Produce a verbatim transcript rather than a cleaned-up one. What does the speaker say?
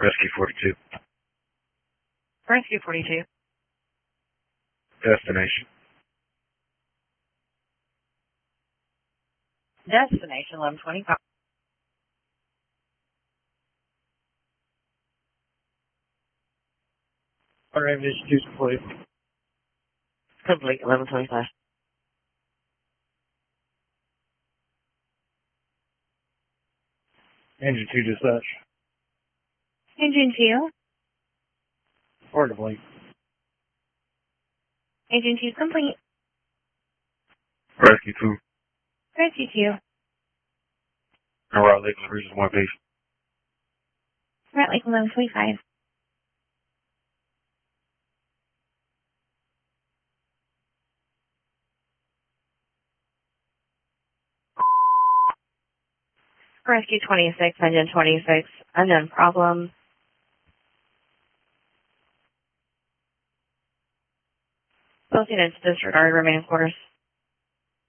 Rescue forty-two. Rescue forty-two. Destination. Destination eleven twenty-five. Our ammunition is complete. Complete eleven twenty-five. Engine two dispatch. Engine two. Port of link. Engine two complete. Rescue two. Rescue two. En route Lakeland Region one base. Route Lake eleven twenty-five. Rescue twenty-six, engine twenty-six, unknown problem. Both units disregard remaining quarters.